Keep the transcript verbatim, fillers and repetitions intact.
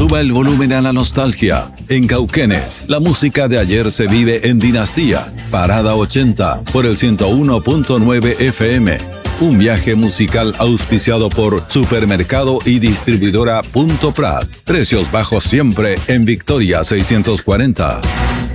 Suba el volumen a la nostalgia. En Cauquenes, la música de ayer se vive en Dinastía. Parada ochenta por el ciento uno punto nueve F M. Un viaje musical auspiciado por Supermercado y Distribuidora Punto Prat. Precios bajos siempre en Victoria seiscientos cuarenta.